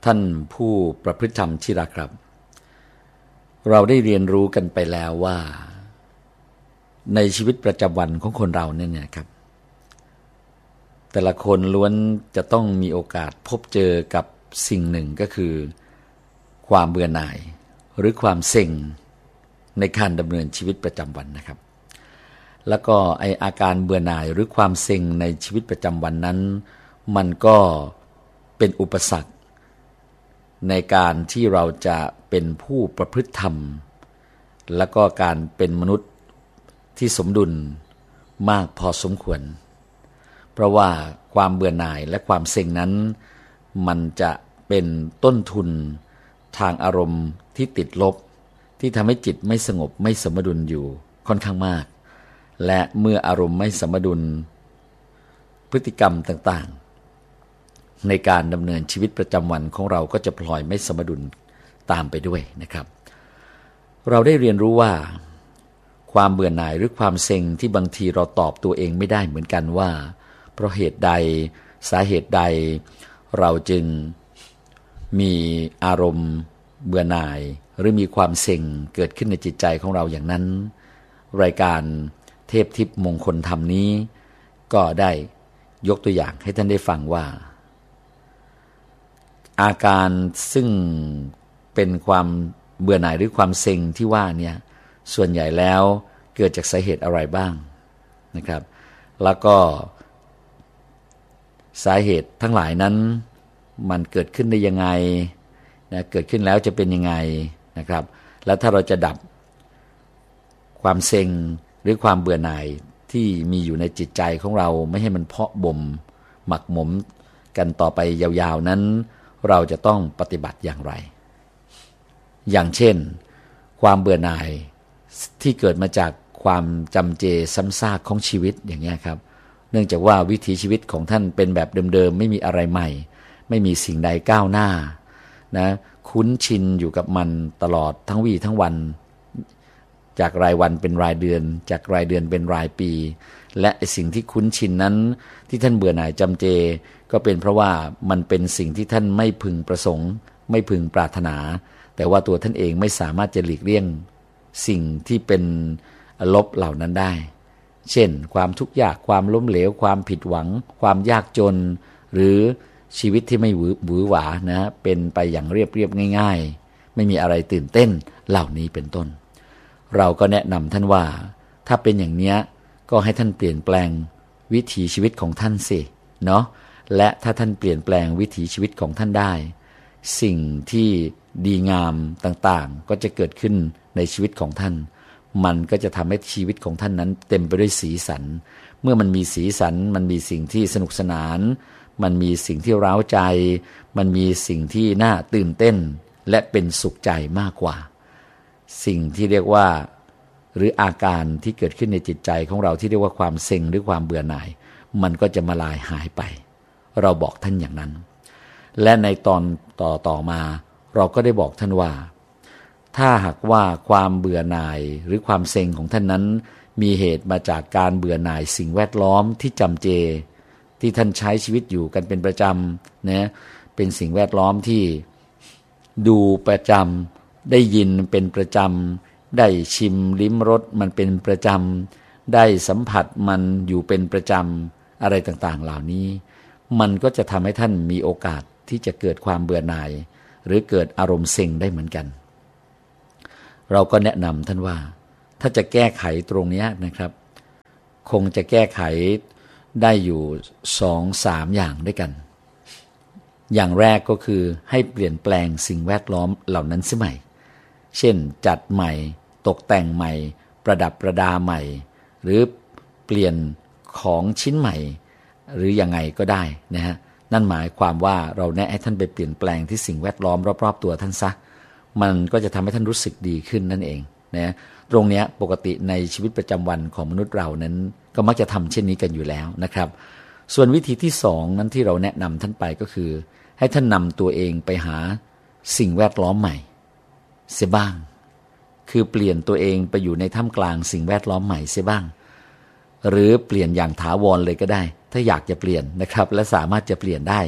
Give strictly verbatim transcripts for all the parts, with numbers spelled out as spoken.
ท่านผู้ประพฤติธรรมที่รักครับเราได้เรียนรู้กันไปแล้วว่าในชีวิตประจำวันของคนเราเนี่ยครับแต่ละคนล้วนจะต้องมีโอกาสพบเจอกับสิ่งหนึ่งก็คือความเบื่อหน่ายหรือความเซ็งในการดำเนินชีวิตประจำวันนะครับแล้วก็ไออาการเบื่อหน่ายหรือความเซ็งในชีวิตประจำวันนั้นมันก็เป็นอุปสรรคในการที่เราจะเป็นผู้ประพฤติธรรมแล้วก็การเป็นมนุษย์ที่สมดุลมากพอสมควรเพราะว่าความเบื่อหน่ายและความเซ็งนั้นมันจะเป็นต้นทุนทางอารมณ์ที่ติดลบที่ทำให้จิตไม่สงบไม่สมดุลอยู่ค่อนข้างมากและเมื่ออารมณ์ไม่สมดุลพฤติกรรมต่างๆในการดำเนินชีวิตประจำวันของเราก็จะพลอยไม่สมดุลตามไปด้วยนะครับเราได้เรียนรู้ว่าความเบื่อหน่ายหรือความเซ็งที่บางทีเราตอบตัวเองไม่ได้เหมือนกันว่าเพราะเหตุใดสาเหตุใดเราจึงมีอารมณ์เบื่อหน่ายหรือมีความเซ็งเกิดขึ้นในจิตใจของเราอย่างนั้นรายการเทพทิพย์มงคลธรรมนี้ก็ได้ยกตัวอย่างให้ท่านได้ฟังว่าอาการซึ่งเป็นความเบื่อหน่ายหรือความเซ็งที่ว่าเนี่ยส่วนใหญ่แล้วเกิดจากสาเหตุอะไรบ้างนะครับแล้วก็สาเหตุทั้งหลายนั้นมันเกิดขึ้นได้ยังไงนะเกิดขึ้นแล้วจะเป็นยังไงนะครับแล้วถ้าเราจะดับความเซ็งหรือความเบื่อหน่ายที่มีอยู่ในจิตใจของเราไม่ให้มันเพาะบ่มหมักหมมกันต่อไปยาวๆนั้นเราจะต้องปฏิบัติอย่างไรอย่างเช่นความเบื่อหน่ายที่เกิดมาจากความจำเจซ้ำซากของชีวิตอย่างนี้ครับเนื่องจากว่าวิถีชีวิตของท่านเป็นแบบเดิมๆไม่มีอะไรใหม่ไม่มีสิ่งใดก้าวหน้านะคุ้นชินอยู่กับมันตลอดทั้งวี่ทั้งวันจากรายวันเป็นรายเดือนจากรายเดือนเป็นรายปีและสิ่งที่คุ้นชินนั้นที่ท่านเบื่อหน่ายจำเจก็เป็นเพราะว่ามันเป็นสิ่งที่ท่านไม่พึงประสงค์ไม่พึงปรารถนาแต่ว่าตัวท่านเองไม่สามารถจะหลีกเลี่ยงสิ่งที่เป็นลบเหล่านั้นได้เช่นความทุกข์ยากความล้มเหลวความผิดหวังความยากจนหรือชีวิตที่ไม่หวือหวือหวานะเป็นไปอย่างเรียบๆง่ายๆไม่มีอะไรตื่นเต้นเหล่านี้เป็นต้นเราก็แนะนำท่านว่าถ้าเป็นอย่างนี้ก็ให้ท่านเปลี่ยนแปลงวิถีชีวิตของท่านสิเนาะและถ้าท่านเปลี่ยนแปลงวิถีชีวิตของท่านได้สิ่งที่ดีงามต่างๆก็จะเกิดขึ้นในชีวิตของท่านมันก็จะทำให้ชีวิตของท่านนั้นเต็มไปด้วยสีสันเมื่อมันมีสีสันมันมีสิ่งที่สนุกสนานมันมีสิ่งที่เร้าใจมันมีสิ่งที่น่าตื่นเต้นและเป็นสุขใจมากกว่าสิ่งที่เรียกว่าหรืออาการที่เกิดขึ้นในจิตใจของเราที่เรียกว่าความเซ็งหรือความเบื่อหน่ายมันก็จะมาลายหายไปเราบอกท่านอย่างนั้นและในตอนต่อต่อมาเราก็ได้บอกท่านว่าถ้าหากว่าความเบื่อหน่ายหรือความเซ็งของท่านนั้นมีเหตุมาจากการเบื่อหน่ายสิ่งแวดล้อมที่จำเจที่ท่านใช้ชีวิตอยู่กันเป็นประจำนะเป็นสิ่งแวดล้อมที่ดูประจำได้ยินเป็นประจำได้ชิมลิ้มรสมันเป็นประจำได้สัมผัสมันอยู่เป็นประจำอะไรต่างๆเหล่านี้มันก็จะทำให้ท่านมีโอกาสที่จะเกิดความเบื่อหน่ายหรือเกิดอารมณ์เซ็งได้เหมือนกันเราก็แนะนำท่านว่าถ้าจะแก้ไขตรงนี้นะครับคงจะแก้ไขได้อยู่ สองถึงสาม อย่างด้วยกันอย่างแรกก็คือให้เปลี่ยนแปลงสิ่งแวดล้อมเหล่านั้นเสียใหม่เช่นจัดใหม่ตกแต่งใหม่ประดับประดาใหม่หรือเปลี่ยนของชิ้นใหม่หรือยังไงก็ได้นะฮะนั่นหมายความว่าเราแนะให้ท่านไปเปลี่ยนแปลงที่สิ่งแวดล้อมรอบๆตัวท่านซะมันก็จะทำให้ท่านรู้สึกดีขึ้นนั่นเองนะตรงนี้ปกติในชีวิตประจำวันของมนุษย์เรานั้นก็มักจะทำเช่นนี้กันอยู่แล้วนะครับส่วนวิธีที่สองนั้นที่เราแนะนำท่านไปก็คือให้ท่านนำตัวเองไปหาสิ่งแวดล้อมใหม่เสียบ้างคือเปลี่ยนตัวเองไปอยู่ในท่ามกลางสิ่งแวดล้อมใหม่เสียบ้างหรือเปลี่ยนอย่างถาวรเลยก็ได้ถ้าอยากจะเปลี่ยนนะครับและสามารถจะเปลี่ยนได้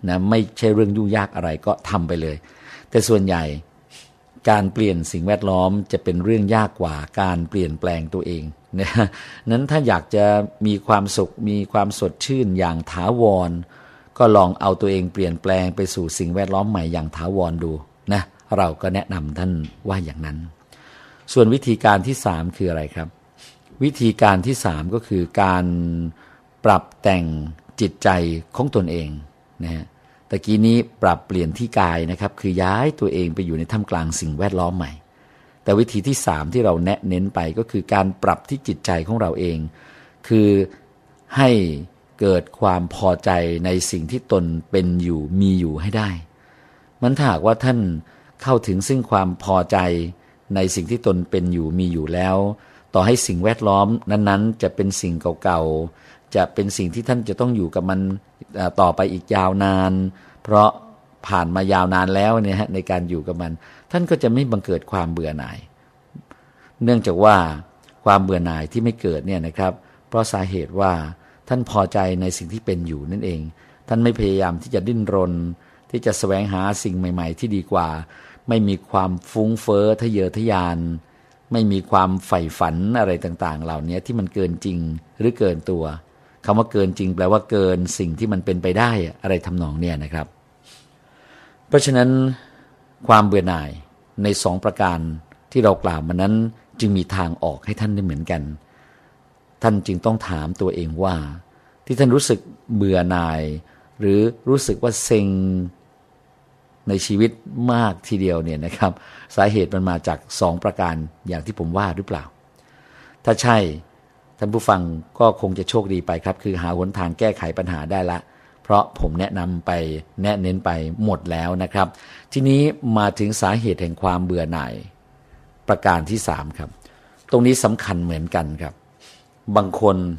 นะไม่ใช่เรื่องยุ่งยากอะไรก็ทำไปเลยแต่ส่วนใหญ่การเปลี่ยนสิ่งแวดล้อมจะเป็นเรื่องยากกว่าการเปลี่ยนแปลงตัวเองนะนั้นถ้าอยากจะมีความสุขมีความสดชื่นอย่างถาวรก็ลองเอาตัวเองเปลี่ยนแปลงไปสู่สิ่งแวดล้อมใหม่อย่างถาวรดูนะเราก็แนะนำท่านว่าอย่างนั้นส่วนวิธีการที่สามคืออะไรครับวิธีการที่สามก็คือการปรับแต่งจิตใจของตนเองนะฮะตะกี้นี้ปรับเปลี่ยนที่กายนะครับคือย้ายตัวเองไปอยู่ในท่ามกลางสิ่งแวดล้อมใหม่แต่วิธีที่สามที่เราแนะเน้นไปก็คือการปรับที่จิตใจของเราเองคือให้เกิดความพอใจในสิ่งที่ตนเป็นอยู่มีอยู่ให้ได้มันถ้าหากว่าท่านเข้าถึงซึ่งความพอใจในสิ่งที่ตนเป็นอยู่มีอยู่แล้วต่อให้สิ่งแวดล้อมนั้นๆจะเป็นสิ่งเก่าๆจะเป็นสิ่งที่ท่านจะต้องอยู่กับมันต่อไปอีกยาวนานเพราะผ่านมายาวนานแล้วเนี่ยฮะในการอยู่กับมันท่านก็จะไม่บังเกิดความเบื่อหน่ายเนื่องจากว่าความเบื่อหน่ายที่ไม่เกิดเนี่ยนะครับเพราะสาเหตุว่าท่านพอใจในสิ่งที่เป็นอยู่นั่นเองท่านไม่พยายามที่จะดิ้นรนที่จะแสวงหาสิ่งใหม่ๆที่ดีกว่าไม่มีความฟุ้งเฟ้อทะเยอทะยานไม่มีความใฝ่ฝันอะไรต่างๆเหล่านี้ที่มันเกินจริงหรือเกินตัวคำว่าเกินจริงแปลว่าเกินสิ่งที่มันเป็นไปได้อะไรทำนองเนี่ยนะครับเพราะฉะนั้นความเบื่อหน่ายในสองประการที่เรากล่าวมานั้นจึงมีทางออกให้ท่านได้เหมือนกันท่านจึงต้องถามตัวเองว่าที่ท่านรู้สึกเบื่อหน่ายหรือรู้สึกว่าเซ็งในชีวิตมากทีเดียวเนี่ยนะครับสาเหตุมันมาจากสองประการอย่างที่ผมว่าหรือเปล่าถ้าใช่ท่านผู้ฟังก็คงจะโชคดีไปครับคือหาหนทางแก้ไขปัญหาได้ละเพราะผมแนะนำไปแนะเน้นไปหมดแล้วนะครับทีนี้มาถึงสาเหตุแห่งความเบื่อหน่ายประการที่สามครับตรงนี้สำคัญเหมือนกันครับบางคน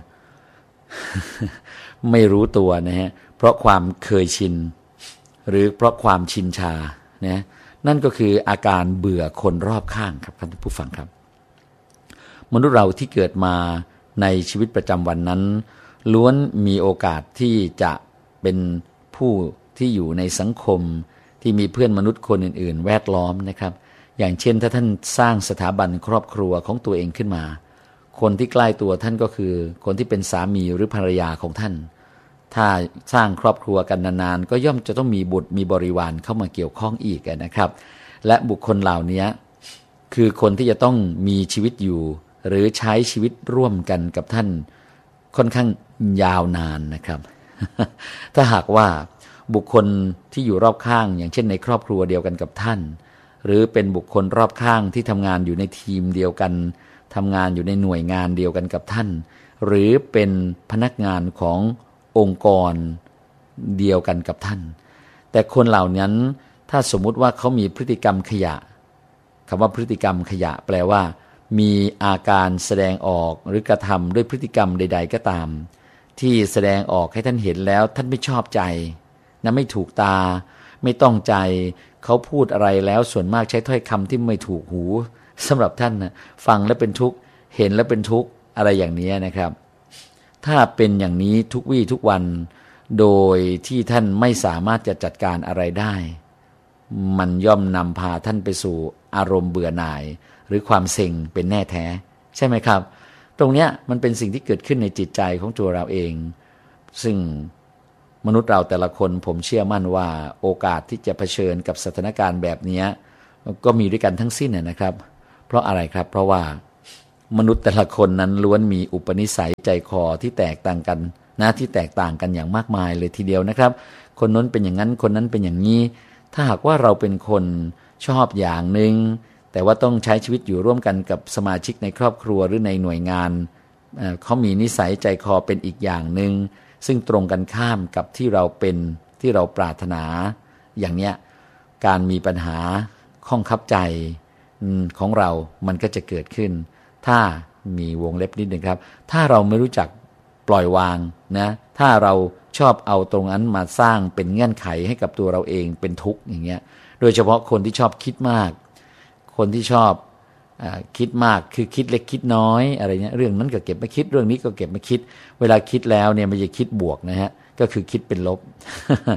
ไม่รู้ตัวนะฮะเพราะความเคยชินหรือเพราะความชินชานะนั่นก็คืออาการเบื่อคนรอบข้างครับท่านผู้ฟังครับมนุษย์เราที่เกิดมาในชีวิตประจำวันนั้นล้วนมีโอกาสที่จะเป็นผู้ที่อยู่ในสังคมที่มีเพื่อนมนุษย์คนอื่นๆแวดล้อมนะครับอย่างเช่นถ้าท่านสร้างสถาบันครอบครัวของตัวเองขึ้นมาคนที่ใกล้ตัวท่านก็คือคนที่เป็นสามีหรือภรรยาของท่านถ้าสร้างครอบครัวกันนานๆก็ย่อมจะต้องมีบุตรมีบริวารเข้ามาเกี่ยวข้องอีกนะครับและบุคคลเหล่านี้คือคนที่จะต้องมีชีวิตอยู่หรือใช้ชีวิตร่วมกันกับท่านค่อนข้างยาวนานนะครับ ถ้าหากว่าบุคคลที่อยู่รอบข้างอย่างเช่นในครอบครัวเดียวกันกับท่านหรือเป็นบุคคลรอบข้างที่ทำงานอยู่ในทีมเดียวกันทำงานอยู่ในหน่วยงานเดียวกันกับท่านหรือเป็นพนักงานขององค์กรเดียวกันกับท่านแต่คนเหล่านั้นถ้าสมมุติว่าเขามีพฤติกรรมขยะคำว่าพฤติกรรมขยะแปลว่ามีอาการแสดงออกหรือกระทำด้วยพฤติกรรมใดๆก็ตามที่แสดงออกให้ท่านเห็นแล้วท่านไม่ชอบใจนะไม่ถูกตาไม่ต้องใจเขาพูดอะไรแล้วส่วนมากใช้ถ้อยคำที่ไม่ถูกหูสำหรับท่านนะฟังแล้วเป็นทุกข์เห็นแล้วเป็นทุกข์อะไรอย่างนี้นะครับถ้าเป็นอย่างนี้ทุกวี่ทุกวันโดยที่ท่านไม่สามารถจะจัดการอะไรได้มันย่อมนำพาท่านไปสู่อารมณ์เบื่อหน่ายหรือความเซ็งเป็นแน่แท้ใช่ไหมครับตรงเนี้ยมันเป็นสิ่งที่เกิดขึ้นในจิตใจของตัวเราเองซึ่งมนุษย์เราแต่ละคนผมเชื่อมั่นว่าโอกาสที่จะเผชิญกับสถานการณ์แบบนี้ก็มีด้วยกันทั้งสิ้นนะครับเพราะอะไรครับเพราะว่ามนุษย์แต่ละคนนั้นล้วนมีอุปนิสัยใจคอที่แตกต่างกันนะที่แตกต่างกันอย่างมากมายเลยทีเดียวนะครับคนนั้นเป็นอย่างนั้นคนนั้นเป็นอย่างนี้ถ้าหากว่าเราเป็นคนชอบอย่างหนึ่งแต่ว่าต้องใช้ชีวิตอยู่ร่วมกันกับสมาชิกในครอบครัวหรือในหน่วยงานเขามีนิสัยใจคอเป็นอีกอย่างหนึ่งซึ่งตรงกันข้ามกับที่เราเป็นที่เราปรารถนาอย่างเนี้ยการมีปัญหาข้องคับใจของเรามันก็จะเกิดขึ้นถ้ามีวงเล็บนิดนึงครับถ้าเราไม่รู้จักปล่อยวางนะถ้าเราชอบเอาตรงนั้นมาสร้างเป็นเงื่อนไขให้กับตัวเราเองเป็นทุกข์อย่างเงี้ยโดยเฉพาะคนที่ชอบคิดมากคนที่ชอบอ่าคิดมากคือคิดเล็กคิดน้อยอะไรเงี้ยเรื่องนั้นก็เก็บมาคิดเรื่องนี้ก็เก็บมาคิดเวลาคิดแล้วเนี่ยไม่ใช่คิดบวกนะฮะก็คือคิดเป็นลบ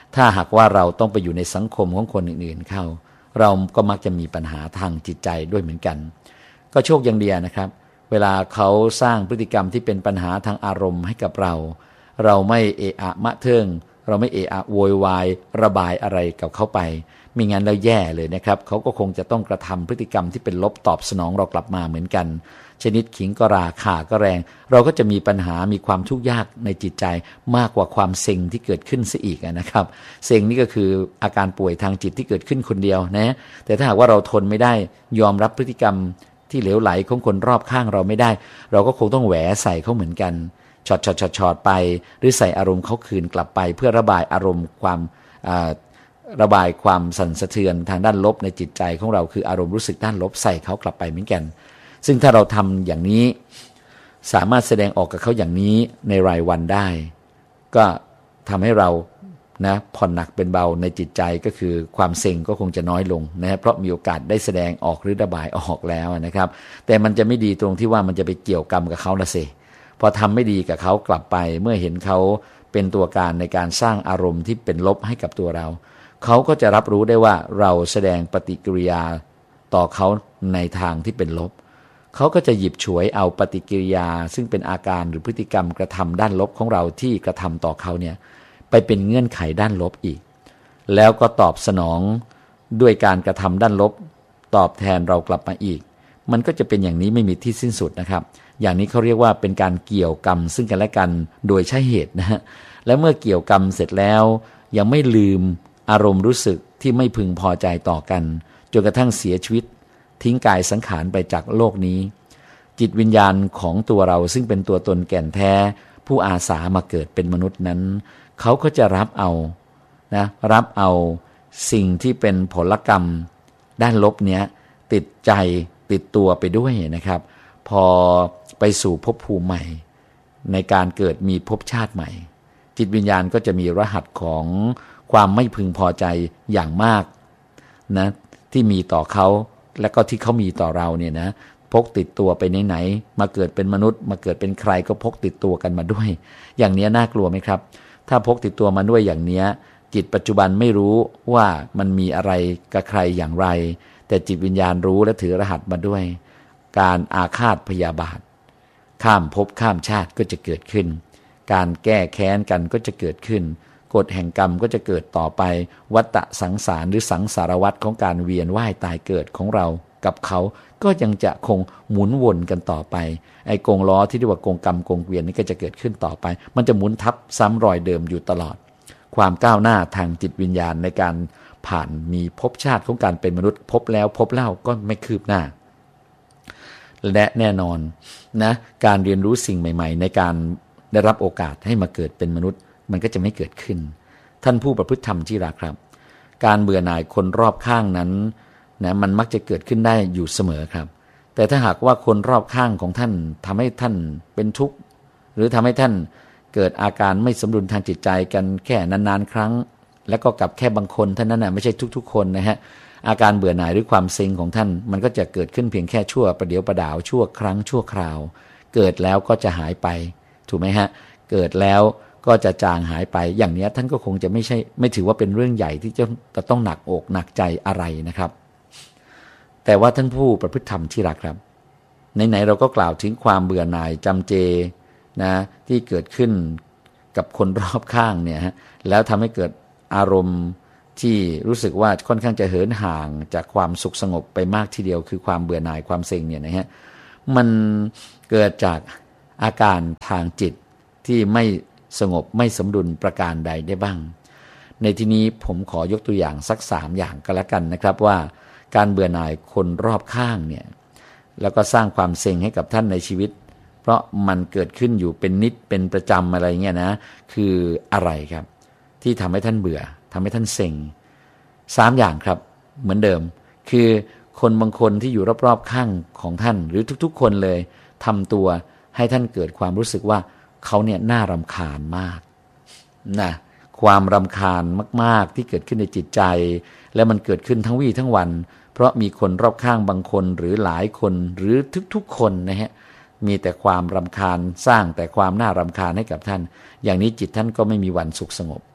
ถ้าหากว่าเราต้องไปอยู่ในสังคมของคนอื่นๆเข้าเราก็มักจะมีปัญหาทางจิตใจด้วยเหมือนกันก็โชคอย่างเดียวนะครับเวลาเขาสร้างพฤติกรรมที่เป็นปัญหาทางอารมณ์ให้กับเราเราไม่เอะอะมะเทิงเราไม่เอะอะโวยวายระบายอะไรกับเขาไปไม่งั้นแล้วแย่เลยนะครับเขาก็คงจะต้องกระทำพฤติกรรมที่เป็นลบตอบสนองเรากลับมาเหมือนกันชนิดขิงก็ราข่าก็แรงเราก็จะมีปัญหามีความทุกข์ยากในจิตใจมากกว่าความเซ็งที่เกิดขึ้นซะอีกนะครับเซ็งนี่ก็คืออาการป่วยทางจิตที่เกิดขึ้นคนเดียวนะแต่ถ้าหากว่าเราทนไม่ได้ยอมรับพฤติกรรมที่เหลวไหลของคนรอบข้างเราไม่ได้เราก็คงต้องแหวใส่เขาเหมือนกันช็อตช็อตช็อตช็อตไปหรือใส่อารมณ์เขาคืนกลับไปเพื่อระบายอารมณ์ความระบายความสั่นสะเทือนทางด้านลบในจิตใจของเราคืออารมณ์รู้สึกด้านลบใส่เขากลับไปเหมือนกันซึ่งถ้าเราทำอย่างนี้สามารถแสดงออกกับเขาอย่างนี้ในรายวันได้ก็ทำให้เรานะผ่อนหนักเป็นเบาในจิตใจก็คือความเซ็งก็คงจะน้อยลงนะเพราะมีโอกาสได้แสดงออกหรือระบายออกแล้วนะครับแต่มันจะไม่ดีตรงที่ว่ามันจะไปเกี่ยวกรรมกับเขาละสิพอทำไม่ดีกับเขากลับไปเมื่อเห็นเขาเป็นตัวการในการสร้างอารมณ์ที่เป็นลบให้กับตัวเราเขาก็จะรับรู้ได้ว่าเราแสดงปฏิกิริยาต่อเขาในทางที่เป็นลบเขาก็จะหยิบฉวยเอาปฏิกิริยาซึ่งเป็นอาการหรือพฤติกรรมกระทำด้านลบของเราที่กระทำต่อเขาเนี่ยไปเป็นเงื่อนไขด้านลบอีกแล้วก็ตอบสนองด้วยการกระทำด้านลบตอบแทนเรากลับมาอีกมันก็จะเป็นอย่างนี้ไม่มีที่สิ้นสุดนะครับอย่างนี้เขาเรียกว่าเป็นการเกี่ยวกรรมซึ่งกันและกันโดยใช่เหตุนะฮะและเมื่อเกี่ยวกรรมเสร็จแล้วยังไม่ลืมอารมณ์รู้สึกที่ไม่พึงพอใจต่อกันจนกระทั่งเสียชีวิตทิ้งกายสังขารไปจากโลกนี้จิตวิญญาณของตัวเราซึ่งเป็นตัวตนแก่นแท้ผู้อาสามาเกิดเป็นมนุษย์นั้นเขาก็จะรับเอานะรับเอาสิ่งที่เป็นผลกรรมด้านลบเนี้ยติดใจติดตัวไปด้วยนะครับพอไปสู่ภพภูมิใหม่ในการเกิดมีภพชาติใหม่จิตวิญญาณก็จะมีรหัสของความไม่พึงพอใจอย่างมากนะที่มีต่อเขาและก็ที่เขามีต่อเราเนี่ยนะพกติดตัวไปไหนๆมาเกิดเป็นมนุษย์มาเกิดเป็นใครก็พกติดตัวกันมาด้วยอย่างนี้น่ากลัวไหมครับถ้าพกติดตัวมาด้วยอย่างนี้จิตปัจจุบันไม่รู้ว่ามันมีอะไรกับใครอย่างไรแต่จิตวิญญาณรู้และถือรหัสมาด้วยการอาฆาตพยาบาทข้ามภพข้ามชาติก็จะเกิดขึ้นการแก้แค้นกันก็จะเกิดขึ้นกฎแห่งกรรมก็จะเกิดต่อไปวัฏสังสารหรือสังสารวัฏของการเวียนว่ายตายเกิดของเรากับเขาก็ยังจะคงหมุนวนกันต่อไปไอ้กงล้อที่เรียกว่ากงกรรมกงเวียนนี่ก็จะเกิดขึ้นต่อไปมันจะหมุนทับซ้ำรอยเดิมอยู่ตลอดความก้าวหน้าทางจิตวิญญาณในการผ่านมีภพชาติของการเป็นมนุษย์พบแล้วพบเล่าก็ไม่คืบหน้าและแน่นอนนะการเรียนรู้สิ่งใหม่ๆในการได้รับโอกาสให้มาเกิดเป็นมนุษย์มันก็จะไม่เกิดขึ้นท่านผู้ประพฤติธรรมที่รักครับการเบื่อหน่ายคนรอบข้างนั้นนะมันมักจะเกิดขึ้นได้อยู่เสมอครับแต่ถ้าหากว่าคนรอบข้างของท่านทำให้ท่านเป็นทุกข์หรือทำให้ท่านเกิดอาการไม่สมดุลทางจิตใจกันแค่นานๆครั้งแล้วก็กับแค่บางคนเท่านั้นนะไม่ใช่ทุกๆคนนะฮะอาการเบื่อหน่ายหรือความเซ็งของท่านมันก็จะเกิดขึ้นเพียงแค่ชั่วประเดี๋ยวประดาวชั่วครั้งชั่วคราวเกิดแล้วก็จะหายไปถูกไหมฮะเกิดแล้วก็จะจางหายไปอย่างนี้ท่านก็คงจะไม่ใช่ไม่ถือว่าเป็นเรื่องใหญ่ที่จะต้องหนักอกหนักใจอะไรนะครับแต่ว่าท่านผู้ประพฤติธรรมที่รักครับไหนๆเราก็กล่าวถึงความเบื่อหน่ายจำเจนะที่เกิดขึ้นกับคนรอบข้างเนี่ยฮะแล้วทำให้เกิดอารมณ์ที่รู้สึกว่าค่อนข้างจะเหินห่างจากความสุขสงบไปมากทีเดียวคือความเบื่อหน่ายความเซ็งเนี่ยนะฮะมันเกิดจากอาการทางจิตที่ไม่สงบไม่สมดุลประการใดได้บ้างในที่นี้ผมขอยกตัวอย่างสักสามอย่างก็แล้วกันนะครับว่าการเบื่อหน่ายคนรอบข้างเนี่ยแล้วก็สร้างความเซ็งให้กับท่านในชีวิตเพราะมันเกิดขึ้นอยู่เป็นนิดเป็นประจำอะไรเงี้ยนะคืออะไรครับที่ทำให้ท่านเบื่อทำให้ท่านเซ็งสามอย่างครับเหมือนเดิมคือคนบางคนที่อยู่รอบๆข้างของท่านหรือทุกๆคนเลยทำตัวให้ท่านเกิดความรู้สึกว่าเขาเนี่ยน่ารำคาญมากนะความรำคาญมากๆที่เกิดขึ้นในจิตใจและมันเกิดขึ้นทั้งวี่ทั้งวันเพราะมีคนรอบข้างบางคนหรือหลายคนหรือทุกๆคนนะฮะมีแต่ความรำคาญสร้างแต่ความน่ารำคาญให้กับท่านอย่างนี้จิตท่านก็ไม่มีวันสุขสงบ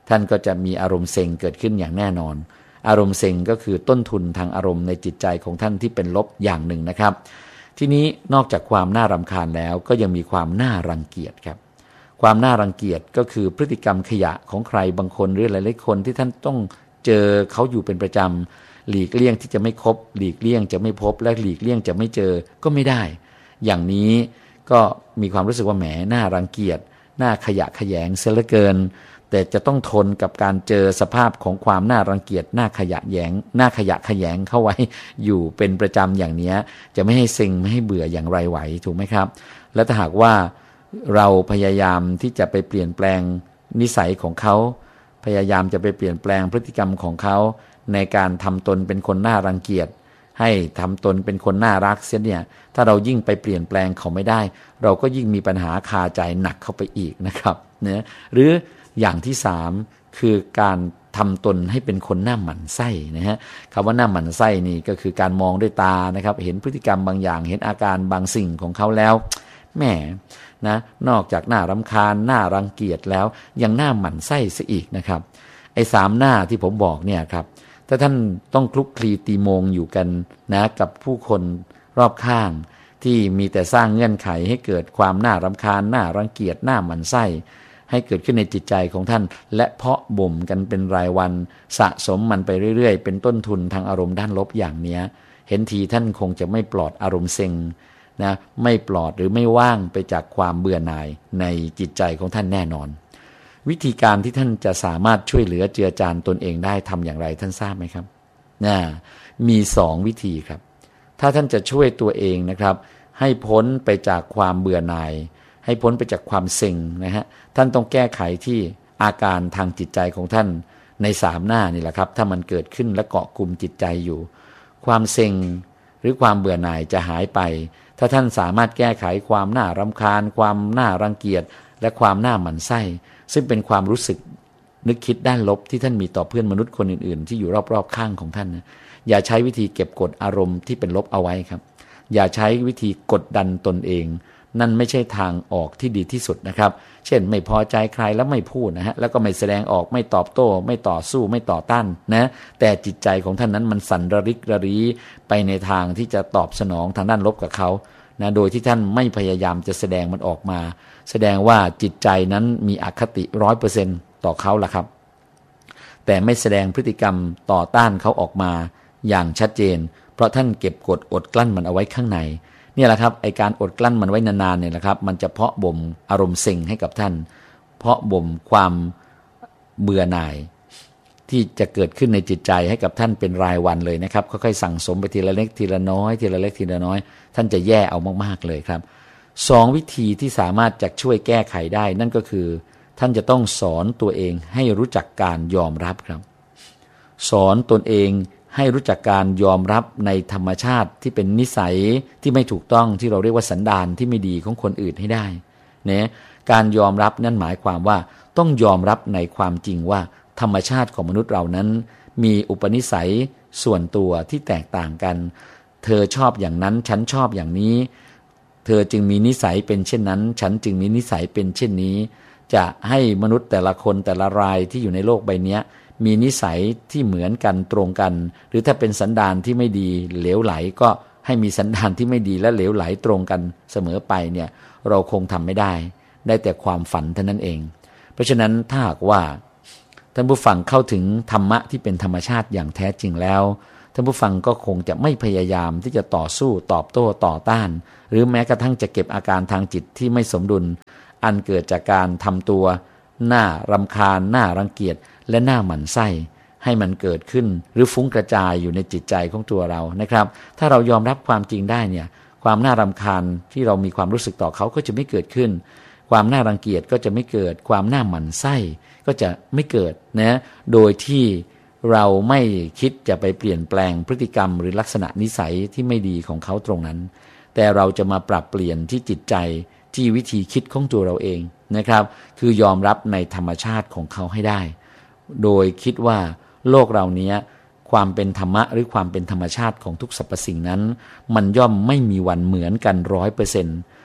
ท่านก็จะมีอารมณ์เซ็งเกิดขึ้นอย่างแน่นอนอารมณ์เซ็งก็คือต้นทุนทางอารมณ์ในจิตใจของท่านที่เป็นลบอย่างหนึ่งนะครับทีนี้นอกจากความน่ารำคาญแล้วก็ยังมีความน่ารังเกียจครับความน่ารังเกียจก็คือพฤติกรรมขยะของใครบางคนหรือหลายๆคนที่ท่านต้องเจอเขาอยู่เป็นประจำหลีกเลี่ยงที่จะไม่คบหลีกเลี่ยงจะไม่พบและหลีกเลี่ยงจะไม่เจอก็ไม่ได้อย่างนี้ก็มีความรู้สึกว่าแหมน่ารังเกียจน่าขยะแขยงเสียเหลือเกินแต่จะต้องทนกับการเจอสภาพของความน่ารังเกียจน่าขยะแยงน่าขยะแขยงเข้าไว้อยู่เป็นประจำอย่างนี้จะไม่ให้เซ็งไม่ให้เบื่ออย่างไรไหวถูกไหมครับและถ้าหากว่าเราพยายามที่จะไปเปลี่ยนแปลงนิสัยของเขาพยายามจะไปเปลี่ยนแปลงพฤติกรรมของเขาในการทำตนเป็นคนน่ารังเกียจให้ทำตนเป็นคนน่ารักเสียเนี่ยถ้าเรายิ่งไปเปลี่ยนแปลงเขาไม่ได้เราก็ยิ่งมีปัญหาคาใจหนักเข้าไปอีกนะครับนะหรืออย่างที่สามคือการทำตนให้เป็นคนหน้าหมั่นไส้นะฮะคำว่าหน้าหมั่นไส้นี่ก็คือการมองด้วยตานะครับเห็นพฤติกรรมบางอย่างเห็นอาการบางสิ่งของเขาแล้วแหมนะนอกจากหน้ารำคาญหน้ารังเกียจแล้วยังหน้าหมั่นไส้ซะอีกนะครับไอ้สามหน้าที่ผมบอกเนี่ยครับถ้าท่านต้องคลุกคลีตีโมงอยู่กันนะกับผู้คนรอบข้างที่มีแต่สร้างเงื่อนไขให้เกิดความน่ารำคาญหน้ารังเกียจหน้าหมั่นไส้ให้เกิดขึ้นในจิตใจของท่านและเพาะบ่มกันเป็นรายวันสะสมมันไปเรื่อยๆเป็นต้นทุนทางอารมณ์ด้านลบอย่างเนี้ยเห็นทีท่านคงจะไม่ปลอดอารมณ์เซ็งนะไม่ปลอดหรือไม่ว่างไปจากความเบื่อหน่ายในจิตใจของท่านแน่นอนวิธีการที่ท่านจะสามารถช่วยเหลือเจือจานตนเองได้ทำอย่างไรท่านทราบไหมครับนะมีสองวิธีครับถ้าท่านจะช่วยตัวเองนะครับให้พ้นไปจากความเบื่อหน่ายให้พ้นไปจากความเซ็งนะฮะท่านต้องแก้ไขที่อาการทางจิตใจของท่านในสามหน้านี่แหละครับถ้ามันเกิดขึ้นและเกาะกลุ่มจิตใจอยู่ความเซ็งหรือความเบื่อหน่ายจะหายไปถ้าท่านสามารถแก้ไขความน่ารำคาญความน่ารังเกียจและความน่าหมั่นไส้ซึ่งเป็นความรู้สึกนึกคิดด้านลบที่ท่านมีต่อเพื่อนมนุษย์คนอื่นๆที่อยู่รอบๆข้างของท่านนะอย่าใช้วิธีเก็บกดอารมณ์ที่เป็นลบเอาไว้ครับอย่าใช้วิธีกดดันตนเองนั่นไม่ใช่ทางออกที่ดีที่สุดนะครับเช่นไม่พอใจใครแล้วไม่พูดนะฮะแล้วก็ไม่แสดงออกไม่ตอบโต้ไม่ต่อสู้ไม่ต่อต้านนะแต่จิตใจของท่านนั้นมันสั่นระริกระรีไปในทางที่จะตอบสนองทางด้านลบกับเขานะโดยที่ท่านไม่พยายามจะแสดงมันออกมาแสดงว่าจิตใจนั้นมีอคติ ร้อยเปอร์เซ็นต์ ต่อเขาล่ะครับแต่ไม่แสดงพฤติกรรมต่อต้านเขาออกมาอย่างชัดเจนเพราะท่านเก็บกดอดกลั้นมันเอาไว้ข้างในนี่แหละครับไอการอดกลั้นมันไว้นานๆเนี่ยนะครับมันจะเพาะบ่มอารมณ์เซ็งให้กับท่านเพาะบ่มความเบื่อหน่ายที่จะเกิดขึ้นในจิตใจให้กับท่านเป็นรายวันเลยนะครับค่อยๆสั่งสมไปทีละเล็กทีละน้อยทีละเล็กทีละน้อยท่านจะแย่เอามากๆเลยครับสองวิธีที่สามารถจะช่วยแก้ไขได้นั่นก็คือท่านจะต้องสอนตัวเองให้รู้จักการยอมรับครับสอนตนเองให้รู้จักการยอมรับในธรรมชาติที่เป็นนิสัยที่ไม่ถูกต้องที่เราเรียกว่าสันดานที่ไม่ดีของคนอื่นให้ได้เนี่ยการยอมรับนั่นหมายความว่าต้องยอมรับในความจริงว่าธรรมชาติของมนุษย์เรานั้นมีอุปนิสัยส่วนตัวที่แตกต่างกันเธอชอบอย่างนั้นฉันชอบอย่างนี้เธอจึงมีนิสัยเป็นเช่นนั้นฉันจึงมีนิสัยเป็นเช่นนี้จะให้มนุษย์แต่ละคนแต่ละรายที่อยู่ในโลกใบนี้มีนิสัยที่เหมือนกันตรงกันหรือถ้าเป็นสันดานที่ไม่ดีเหลวไหลก็ให้มีสันดานที่ไม่ดีและเหลวไหลตรงกันเสมอไปเนี่ยเราคงทำไม่ได้ได้แต่ความฝันเท่านั้นเองเพราะฉะนั้นถ้าหากว่าท่านผู้ฟังเข้าถึงธรรมะที่เป็นธรรมชาติอย่างแท้จริงแล้วท่านผู้ฟังก็คงจะไม่พยายามที่จะต่อสู้ตอบโต้ต่อต้านหรือแม้กระทั่งจะเก็บอาการทางจิตที่ไม่สมดุลอันเกิดจากการทำตัวน่ารำคาญน่ารังเกียจและน่าหมั่นไส้ให้มันเกิดขึ้นหรือฟุ้งกระจายอยู่ในจิตใจของตัวเรานะครับถ้าเรายอมรับความจริงได้เนี่ยความน่ารำคาญที่เรามีความรู้สึกต่อเขาก็จะไม่เกิดขึ้นความน่ารังเกียจก็จะไม่เกิดความน่าหมั่นไส้ก็จะไม่เกิดนะโดยที่เราไม่คิดจะไปเปลี่ยนแปลงพฤติกรรมหรือลักษณะนิสัยที่ไม่ดีของเขาตรงนั้นแต่เราจะมาปรับเปลี่ยนที่จิตใจที่วิธีคิดของตัวเราเองนะครับคือยอมรับในธรรมชาติของเขาให้ได้โดยคิดว่าโลกเรานี้ความเป็นธรรมะหรือความเป็นธรรมชาติของทุกสรรพสิ่งนั้นมันย่อมไม่มีวันเหมือนกัน ร้อยเปอร์เซ็นต์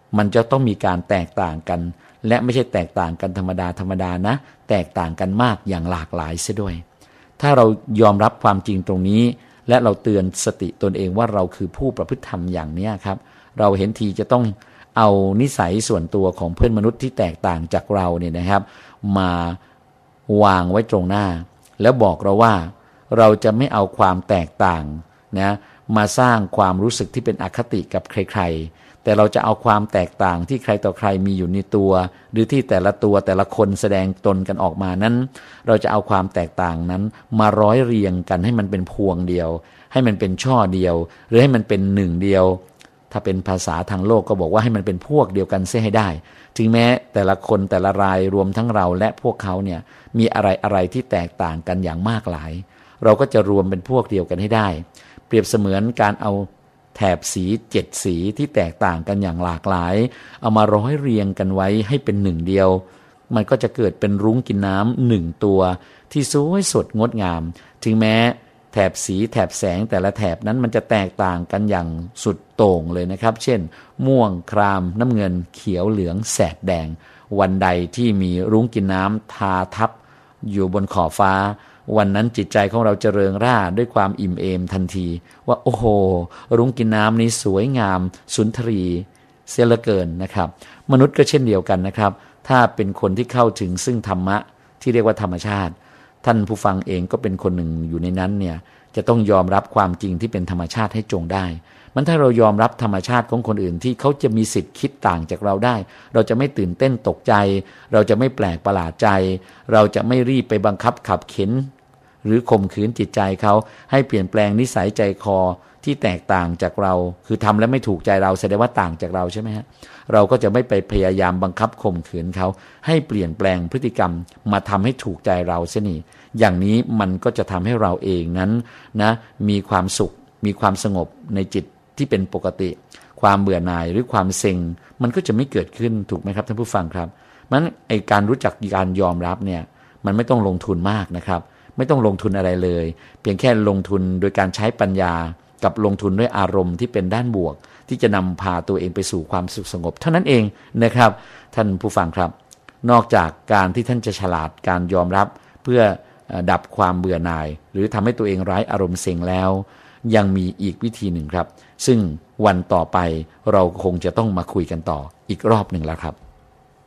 มันจะต้องมีการแตกต่างกันและไม่ใช่แตกต่างกันธรรมดาธรรมดานะแตกต่างกันมากอย่างหลากหลายเสียด้วยถ้าเรายอมรับความจริงตรงนี้และเราเตือนสติตนเองว่าเราคือผู้ประพฤติธรรมอย่างนี้ครับเราเห็นทีจะต้องเอานิสัยส่วนตัวของเพื่อนมนุษย์ที่แตกต่างจากเราเนี่ยนะครับมาวางไว้ตรงหน้าแล้วบอกเราว่าเราจะไม่เอาความแตกต่างนะมาสร้างความรู้สึกที่เป็นอคติกับใครๆแต่เราจะเอาความแตกต่างที่ใครต่อใครมีอยู่ในตัวหรือที่แต่ละตัวแต่ละคนแสดงตนกันออกมานั้นเราจะเอาความแตกต่างนั้นมาร้อยเรียงกันให้มันเป็นพวงเดียวให้มันเป็นช่อเดียวหรือให้มันเป็นหนึ่งเดียวถ้าเป็นภาษาทางโลกก็บอกว่าให้มันเป็นพวกเดียวกันเสียให้ได้ถึงแม้แต่ละคนแต่ละรายรวมทั้งเราและพวกเขาเนี่ยมีอะไรอะไรที่แตกต่างกันอย่างมากหลายเราก็จะรวมเป็นพวกเดียวกันให้ได้เปรียบเสมือนการเอาแถบสีเจ็ดสีที่แตกต่างกันอย่างหลากหลายเอามาร้อยเรียงกันไว้ให้เป็นหนึ่งเดียวมันก็จะเกิดเป็นรุ้งกินน้ำหนึ่งตัวที่สวยสดงดงามถึงแม้แถบสีแถบแสงแต่ละแถบนั้นมันจะแตกต่างกันอย่างสุดโต่งเลยนะครับเช่นม่วงครามน้ำเงินเขียวเหลืองแสดแดงวันใดที่มีรุ้งกินน้ำทาทับอยู่บนขอบฟ้าวันนั้นจิตใจของเราเจริญร่าด้วยความอิ่มเอมทันทีว่าโอ้โหรุ้งกินน้ำนี้สวยงามสุนทรีเสียเหลือเกินนะครับมนุษย์ก็เช่นเดียวกันนะครับถ้าเป็นคนที่เข้าถึงซึ่งธรรมะที่เรียกว่าธรรมชาติท่านผู้ฟังเองก็เป็นคนหนึ่งอยู่ในนั้นเนี่ยจะต้องยอมรับความจริงที่เป็นธรรมชาติให้จงได้มันถ้าเรายอมรับธรรมชาติของคนอื่นที่เขาจะมีสิทธิ์คิดต่างจากเราได้เราจะไม่ตื่นเต้นตกใจเราจะไม่แปลกประหลาดใจเราจะไม่รีบไปบังคับขับเข็นหรือข่มขืนจิตใจเขาให้เปลี่ยนแปลงนิสัยใจคอที่แตกต่างจากเราคือทำแล้วไม่ถูกใจเราแสดงว่าต่างจากเราใช่ไหมฮะเราก็จะไม่ไปพยายามบังคับข่มขืนเขาให้เปลี่ยนแปลงพฤติกรรมมาทำให้ถูกใจเราเสียนี่อย่างนี้มันก็จะทำให้เราเองนั้นนะมีความสุขมีความสงบในจิตที่เป็นปกติความเบื่อหน่ายหรือความเซ็งมันก็จะไม่เกิดขึ้นถูกไหมครับท่านผู้ฟังครับมันไอการรู้จักการยอมรับเนี่ยมันไม่ต้องลงทุนมากนะครับไม่ต้องลงทุนอะไรเลยเพียงแค่ลงทุนโดยการใช้ปัญญากับลงทุนด้วยอารมณ์ที่เป็นด้านบวกที่จะนำพาตัวเองไปสู่ความสุขสงบเท่านั้นเองนะครับท่านผู้ฟังครับนอกจากการที่ท่านจะฉลาดการยอมรับเพื่อดับความเบื่อหน่ายหรือทำให้ตัวเองไร้อารมณ์เซ็งแล้วยังมีอีกวิธีหนึ่งครับซึ่งวันต่อไปเราคงจะต้องมาคุยกันต่ออีกรอบหนึ่งแล้วครับ